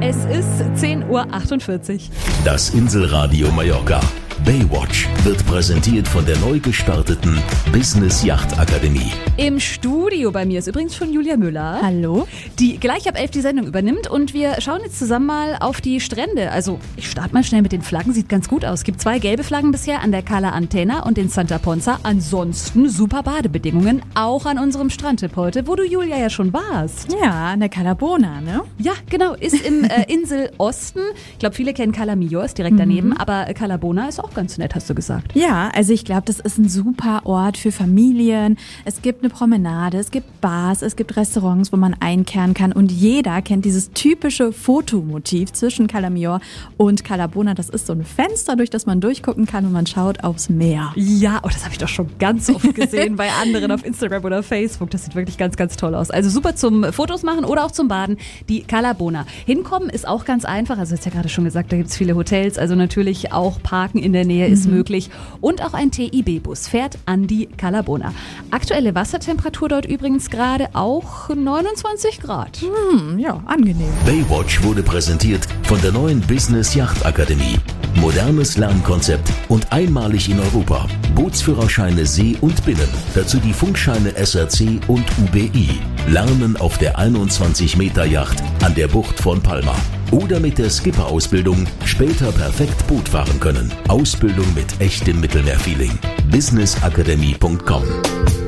Es ist 10:48 Uhr. Das Inselradio Mallorca. Baywatch wird präsentiert von der neu gestarteten Business Yacht Akademie. Im Studio bei mir ist übrigens schon Julia Müller. Hallo. Die gleich ab 11 die Sendung übernimmt und wir schauen jetzt zusammen mal auf die Strände. Also ich starte mal schnell mit den Flaggen, sieht ganz gut aus. Es gibt 2 gelbe Flaggen bisher an der Cala Antena und in Santa Ponsa. Ansonsten super Badebedingungen, auch an unserem Strandtipp heute, wo du Julia ja schon warst. Ja, an der Cala Bona, ne? Ja, genau, ist im Inselosten. Ich glaube, viele kennen Cala Millor, ist direkt daneben, aber Cala Bona ist auch ganz nett, hast du gesagt. Ja, also ich glaube, das ist ein super Ort für Familien. Es gibt eine Promenade, es gibt Bars, es gibt Restaurants, wo man einkehren kann und jeder kennt dieses typische Fotomotiv zwischen Cala Millor und Cala Bona. Das ist so ein Fenster, durch das man durchgucken kann und man schaut aufs Meer. Ja, oh, das habe ich doch schon ganz oft gesehen bei anderen auf Instagram oder Facebook. Das sieht wirklich ganz, ganz toll aus. Also super zum Fotos machen oder auch zum Baden, die Cala Bona. Hinkommen ist auch ganz einfach. Also hast ja gerade schon gesagt, da gibt es viele Hotels. Also natürlich auch Parken in der Nähe ist möglich. Und auch ein TIB-Bus fährt an die Cala Bona. Aktuelle Wassertemperatur dort übrigens gerade auch 29 Grad. Ja, angenehm. Baywatch wurde präsentiert von der neuen Business Yacht Akademie. Modernes Lernkonzept und einmalig in Europa. Bootsführerscheine See und Binnen. Dazu die Funkscheine SRC und UBI. Lernen auf der 21-Meter-Yacht an der Bucht von Palma. Oder mit der Skipper-Ausbildung später perfekt Boot fahren können. Ausbildung mit echtem Mittelmeerfeeling. businessakademie.com